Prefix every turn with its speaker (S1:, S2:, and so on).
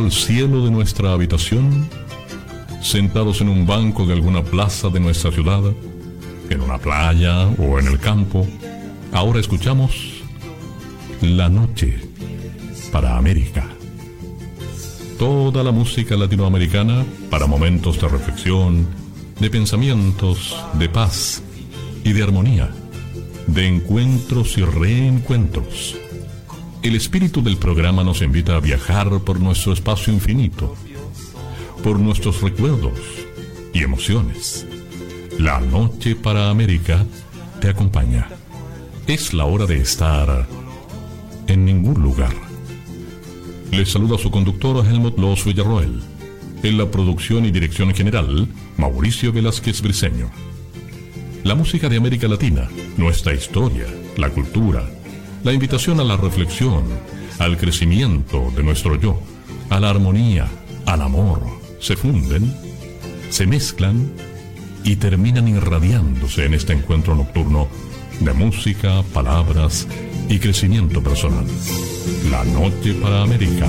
S1: al cielo de nuestra habitación, sentados en un banco de alguna plaza de nuestra ciudad, en una playa o en el campo, ahora escuchamos La Noche para América. Toda la música latinoamericana para momentos de reflexión, de pensamientos, de paz y de armonía, de encuentros y reencuentros. El espíritu del programa nos invita a viajar por nuestro espacio infinito, por nuestros recuerdos y emociones. La Noche para América te acompaña. Es la hora de estar en ningún lugar. Les saluda su conductor Helmut Loos Villarroel. En la producción y dirección general, Mauricio Velázquez Briceño. La música de América Latina, nuestra historia, la cultura, la invitación a la reflexión, al crecimiento de nuestro yo, a la armonía, al amor, se funden, se mezclan y terminan irradiándose en este encuentro nocturno de música, palabras y crecimiento personal. La Noche para América.